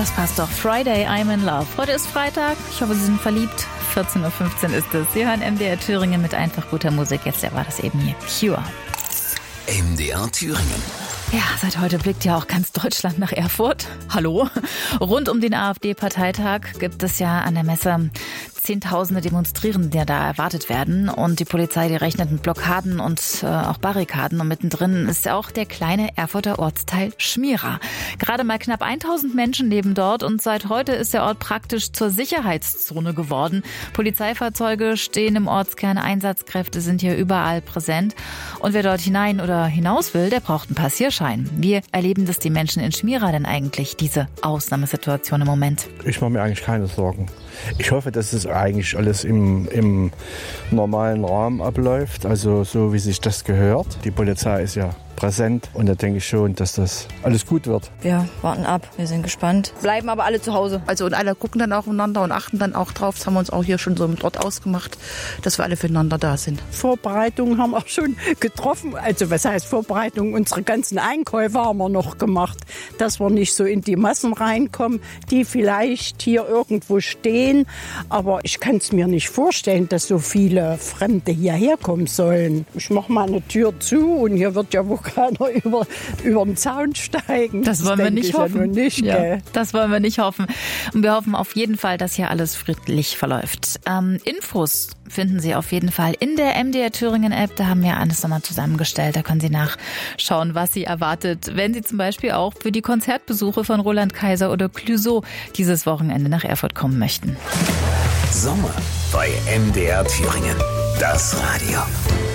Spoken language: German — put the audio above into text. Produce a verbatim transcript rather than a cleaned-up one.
Das passt doch. Friday, I'm in love. Heute ist Freitag. Ich hoffe, Sie sind verliebt. vierzehn Uhr fünfzehn ist es. Sie hören M D R Thüringen mit einfach guter Musik. Jetzt war das eben hier. Cure. M D R Thüringen. Ja, seit heute blickt ja auch ganz Deutschland nach Erfurt. Hallo. Rund um den AfD-Parteitag gibt es ja an der Messe Zehntausende Demonstrierende, die da erwartet werden. Und die Polizei, die rechnet mit Blockaden und äh, auch Barrikaden. Und mittendrin ist ja auch der kleine Erfurter Ortsteil Schmira. Gerade mal knapp tausend Menschen leben dort. Und seit heute ist der Ort praktisch zur Sicherheitszone geworden. Polizeifahrzeuge stehen im Ortskern, Einsatzkräfte sind hier überall präsent. Und wer dort hinein oder hinaus will, der braucht einen Passierschein. Wie erleben das die Menschen in Schmira denn eigentlich, diese Ausnahmesituation im Moment? Ich mache mir eigentlich keine Sorgen. Ich hoffe, dass es eigentlich alles im, im normalen Rahmen abläuft, also so wie sich das gehört. Die Polizei ist ja präsent und da denke ich schon, dass das alles gut wird. Wir warten ab, wir sind gespannt, bleiben aber alle zu Hause. Also und alle gucken dann aufeinander und achten dann auch drauf. Das haben wir uns auch hier schon so im Trott ausgemacht, dass wir alle füreinander da sind. Vorbereitungen haben wir auch schon getroffen. Also was heißt Vorbereitung? Unsere ganzen Einkäufe haben wir noch gemacht, dass wir nicht so in die Massen reinkommen, die vielleicht hier irgendwo stehen. Aber ich kann es mir nicht vorstellen, dass so viele Fremde hierher kommen sollen. Ich mache mal eine Tür zu und hier wird ja wohl keiner über, über den Zaun steigen. Das wollen wir nicht hoffen. Ja nicht, ja, das wollen wir nicht hoffen. Und wir hoffen auf jeden Fall, dass hier alles friedlich verläuft. Ähm, Infos finden Sie auf jeden Fall in der M D R Thüringen App. Da haben wir alles nochmal zusammengestellt. Da können Sie nachschauen, was Sie erwartet, wenn Sie zum Beispiel auch für die Konzertbesuche von Roland Kaiser oder Clouseau dieses Wochenende nach Erfurt kommen möchten. Sommer bei M D R Thüringen. Das Radio.